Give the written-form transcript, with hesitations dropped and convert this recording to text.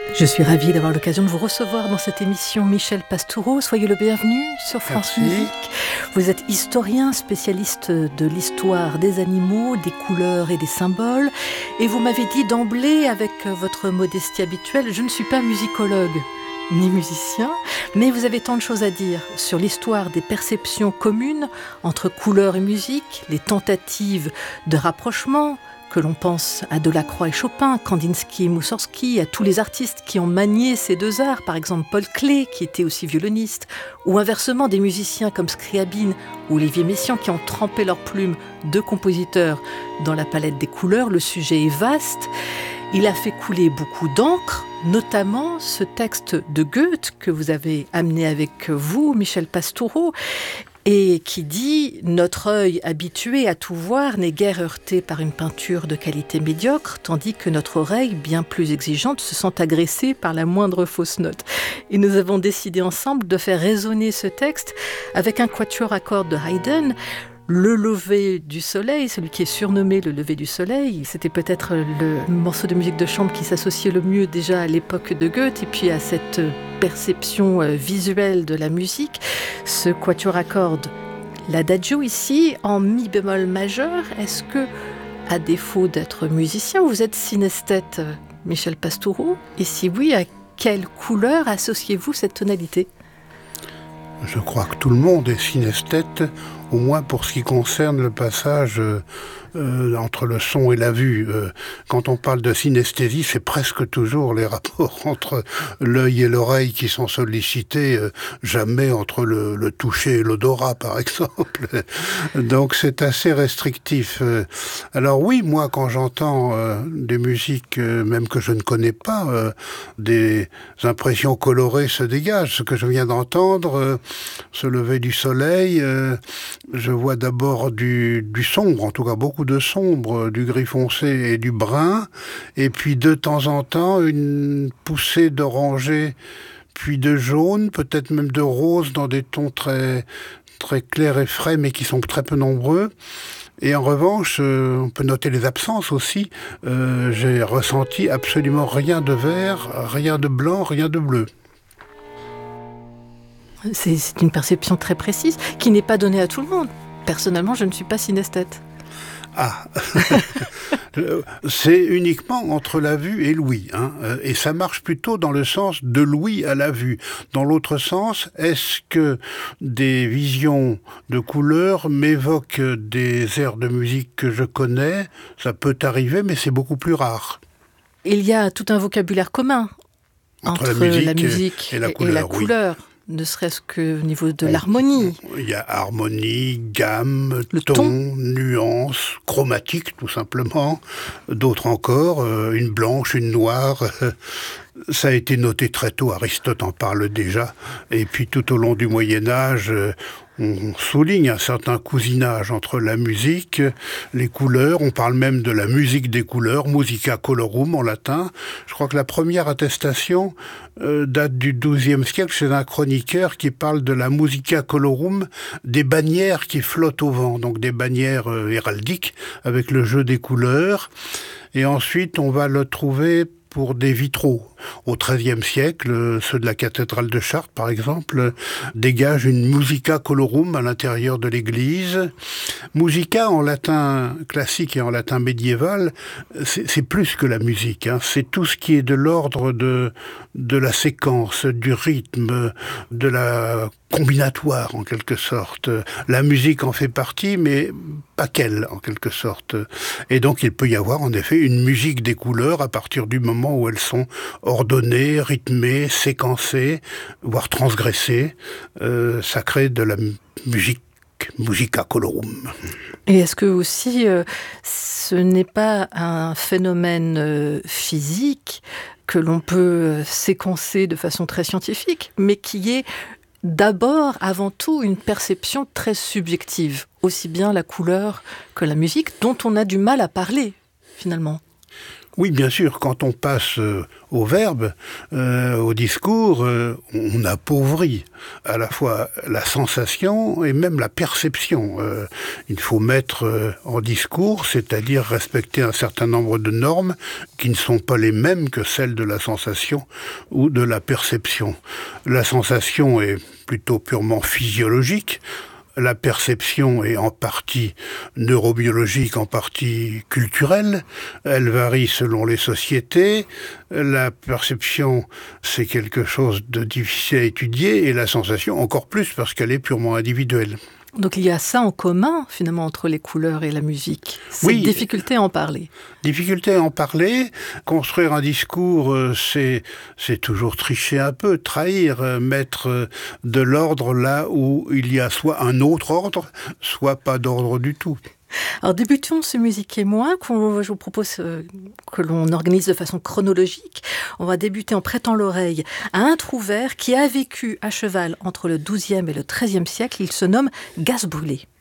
Je suis ravie d'avoir l'occasion de vous recevoir dans cette émission. Michel Pastoureau, soyez le bienvenu sur France Musique. Vous êtes historien, spécialiste de l'histoire des animaux, des couleurs et des symboles. Et vous m'avez dit d'emblée, avec votre modestie habituelle, je ne suis pas musicologue ni musicien, mais vous avez tant de choses à dire sur l'histoire des perceptions communes entre couleurs et musique, les tentatives de rapprochement, que l'on pense à Delacroix et Chopin, Kandinsky et Moussorgsky, à tous les artistes qui ont manié ces deux arts, par exemple Paul Klee, qui était aussi violoniste, ou inversement des musiciens comme Scriabine ou Olivier Messiaen qui ont trempé leurs plumes de compositeurs dans la palette des couleurs. Le sujet est vaste. Il a fait couler beaucoup d'encre, notamment ce texte de Goethe que vous avez amené avec vous, Michel Pastoureau, et qui dit « Notre œil habitué à tout voir n'est guère heurté par une peinture de qualité médiocre, tandis que notre oreille, bien plus exigeante, se sent agressée par la moindre fausse note. » Et nous avons décidé ensemble de faire résonner ce texte avec un quatuor à cordes de Haydn, le lever du soleil, celui qui est surnommé le lever du soleil. C'était peut-être le morceau de musique de chambre qui s'associait le mieux déjà à l'époque de Goethe et puis à cette perception visuelle de la musique. Ce quatuor à cordes, l'adagio ici, en mi bémol majeur. Est-ce que, à défaut d'être musicien, vous êtes synesthète, Michel Pastoureau? Et si oui, à quelle couleur associez-vous cette tonalité? Je crois que tout le monde est synesthète, au moins pour ce qui concerne le passage entre le son et la vue. Quand on parle de synesthésie, c'est presque toujours les rapports entre l'œil et l'oreille qui sont sollicités, jamais entre le toucher et l'odorat, par exemple. Donc c'est assez restrictif. Alors oui, moi, quand j'entends des musiques, même que je ne connais pas, des impressions colorées se dégagent. Ce que je viens d'entendre, ce lever du soleil, je vois d'abord du sombre, en tout cas beaucoup de sombre, du gris foncé et du brun, et puis de temps en temps une poussée d'orangé, puis de jaune, peut-être même de rose dans des tons très, très clairs et frais, mais qui sont très peu nombreux. Et en revanche, on peut noter les absences aussi. J'ai ressenti absolument rien de vert, rien de blanc, rien de bleu. C'est une perception très précise qui n'est pas donnée à tout le monde. Personnellement, je ne suis pas synesthète. Ah, c'est uniquement entre la vue et l'ouïe, hein. Et ça marche plutôt dans le sens de l'ouïe à la vue. Dans l'autre sens, est-ce que des visions de couleurs m'évoquent des airs de musique que je connais? Ça peut arriver, mais c'est beaucoup plus rare. Il y a tout un vocabulaire commun entre la musique et la couleur. Oui. Ne serait-ce qu'au niveau de l'harmonie. Il y a harmonie, gamme, ton, nuance, chromatique tout simplement. D'autres encore, une blanche, une noire. Ça a été noté très tôt, Aristote en parle déjà. Et puis tout au long du Moyen-Âge, on souligne un certain cousinage entre la musique, les couleurs. On parle même de la musique des couleurs, musica colorum en latin. Je crois que la première attestation date du XIIe siècle chez un chroniqueur qui parle de la musica colorum, des bannières qui flottent au vent, donc des bannières héraldiques avec le jeu des couleurs. Et ensuite, on va le trouver pour des vitraux. Au XIIIe siècle, ceux de la cathédrale de Chartres, par exemple, dégagent une musica colorum à l'intérieur de l'église. Musica, en latin classique et en latin médiéval, c'est plus que la musique, hein. C'est tout ce qui est de l'ordre de la séquence, du rythme, de la combinatoire, en quelque sorte. La musique en fait partie, mais pas qu'elle, en quelque sorte. Et donc, il peut y avoir, en effet, une musique des couleurs à partir du moment où elles sont ordonnées, rythmées, séquencées, voire transgressées. Ça crée de la musique, musica colorum. Et est-ce que aussi, ce n'est pas un phénomène physique que l'on peut séquencer de façon très scientifique, mais qui est d'abord, avant tout, une perception très subjective, aussi bien la couleur que la musique, dont on a du mal à parler, finalement? Oui, bien sûr, quand on passe au verbe, au discours, on appauvrit à la fois la sensation et même la perception. Il faut mettre en discours, c'est-à-dire respecter un certain nombre de normes qui ne sont pas les mêmes que celles de la sensation ou de la perception. La sensation est plutôt purement physiologique. La perception est en partie neurobiologique, en partie culturelle. Elle varie selon les sociétés. La perception, c'est quelque chose de difficile à étudier et la sensation encore plus parce qu'elle est purement individuelle. Donc il y a ça en commun, finalement, entre les couleurs et la musique. Cette difficulté à en parler. Difficulté à en parler. Construire un discours, c'est toujours tricher un peu, trahir, mettre de l'ordre là où il y a soit un autre ordre, soit pas d'ordre du tout. Alors débutons ce Musique et moi, je vous propose que l'on organise de façon chronologique. On va débuter en prêtant l'oreille à un trouvère qui a vécu à cheval entre le XIIe et le XIIIe siècle. Il se nomme Gasbrûlé.